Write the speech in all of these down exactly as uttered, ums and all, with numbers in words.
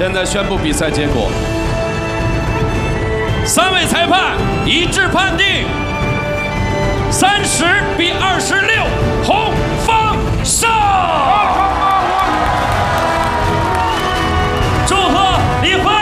现在宣布比赛结果，三位裁判一致判定三十比二十六，红方胜。祝贺李慧！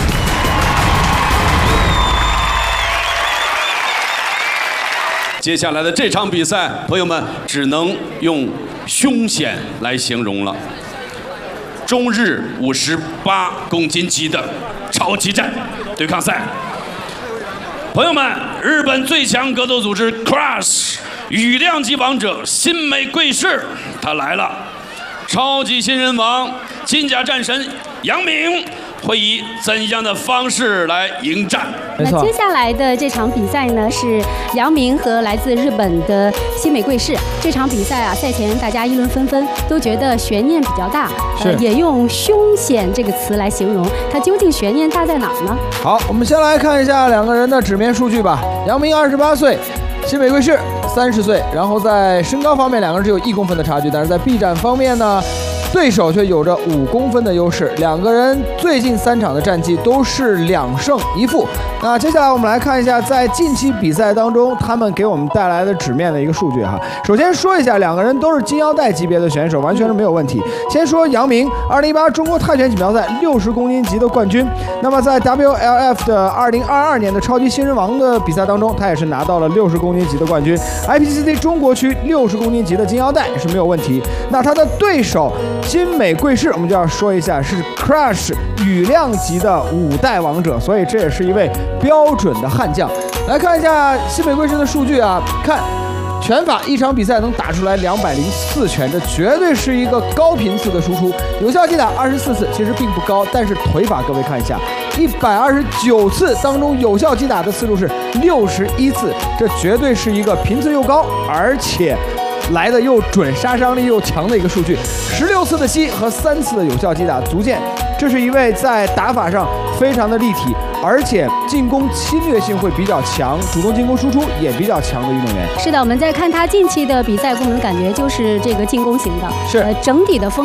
接下来的这场比赛，朋友们只能用凶险来形容了。中日五十八公斤级的超级战对抗赛，朋友们，日本最强格斗组织 Crush 羽量级王者新美贵士他来了，超级新人王金甲战神杨明会以怎样的方式来迎战？ 那接下来的这场比赛呢，是杨明和来自日本的新美贵士。这场比赛啊，赛前大家议论纷纷，都觉得悬念比较大，呃，也用凶险这个词来形容。它究竟悬念大在哪儿呢？ 好，我们先来看一下两个人的纸面数据吧。杨明二十八岁，新美贵士三十岁。然后在身高方面，两个人只有一公分的差距，但是在臂展方面呢，对手却有着五公分的优势。两个人最近三场的战绩都是两胜一负。那接下来我们来看一下，在近期比赛当中，他们给我们带来的纸面的一个数据哈。首先说一下，两个人都是金腰带级别的选手，完全是没有问题。先说杨明，二零一八中国泰拳锦标赛六十公斤级的冠军。那么在 W L F 的二零二二年的超级新人王的比赛当中，他也是拿到了六十公斤级的冠军。I P C C 中国区六十公斤级的金腰带是没有问题。那他的对手新美贵士，我们就要说一下是 Crush 羽量级的五代王者，所以这也是一位标准的悍将。来看一下新美贵士的数据啊，看拳法一场比赛能打出来两百零四拳，这绝对是一个高频次的输出。有效击打二十四次，其实并不高，但是腿法各位看一下，一百二十九次当中有效击打的次数是六十一次，这绝对是一个频次又高，而且来的又准，杀伤力又强的一个数据。十六次的吸和三次的有效击打，足见这是一位在打法上非常的立体，而且进攻侵略性会比较强，主动进攻输出也比较强的运动员。 是的，我们再看他近期的比赛，给我们感觉就是这个进攻型的， 是、 呃、整体的风